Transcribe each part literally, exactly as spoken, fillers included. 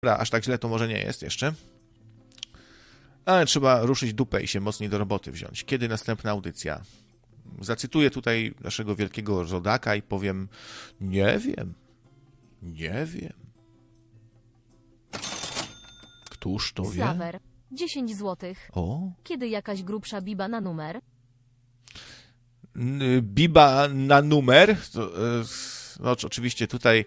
Dobra, aż tak źle to może nie jest jeszcze. Ale trzeba ruszyć dupę i się mocniej do roboty wziąć. Kiedy następna audycja? Zacytuję tutaj naszego wielkiego rodaka i powiem: nie wiem. Nie wiem. Któż to wie? Slawer. dziesięć złotych. O. Kiedy jakaś grubsza biba na numer? Biba na numer? To, no oczywiście tutaj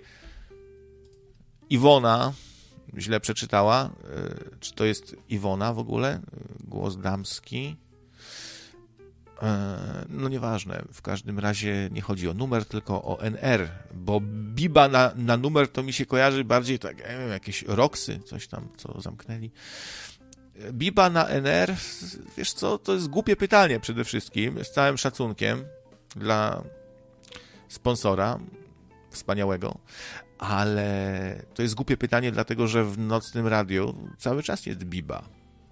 Iwona źle przeczytała. Czy to jest Iwona w ogóle? Głos damski. No nieważne. W każdym razie nie chodzi o numer, tylko o N R, bo biba na, na numer to mi się kojarzy bardziej tak, nie wiem, jakieś Roxy, coś tam, co zamknęli. Biba na N R, wiesz co, to jest głupie pytanie przede wszystkim, z całym szacunkiem dla sponsora wspaniałego, ale to jest głupie pytanie, dlatego że w nocnym radiu cały czas jest biba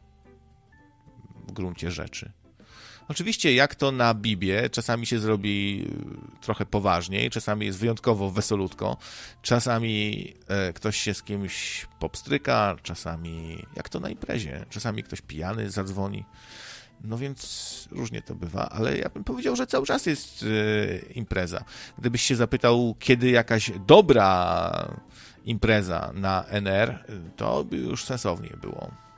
w gruncie rzeczy. Oczywiście jak to na Bibie, czasami się zrobi trochę poważniej, czasami jest wyjątkowo wesolutko, czasami e, ktoś się z kimś popstryka, czasami jak to na imprezie, czasami ktoś pijany zadzwoni, no więc różnie to bywa, ale ja bym powiedział, że cały czas jest e, impreza. Gdybyś się zapytał, kiedy jakaś dobra impreza na N R, to by już sensownie było.